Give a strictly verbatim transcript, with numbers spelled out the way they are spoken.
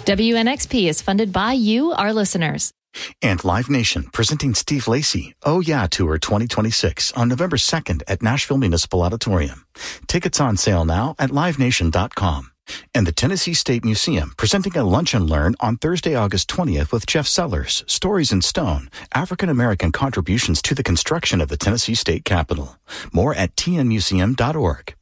W N X P is funded by you, our listeners. And Live Nation, presenting Steve Lacy, Oh Yeah Tour twenty twenty-six on November second at Nashville Municipal Auditorium. Tickets on sale now at live nation dot com. And the Tennessee State Museum, presenting a Lunch and Learn on Thursday, August twentieth with Jeff Sellers, Stories in Stone, African-American Contributions to the Construction of the Tennessee State Capitol. More at t n museum dot org.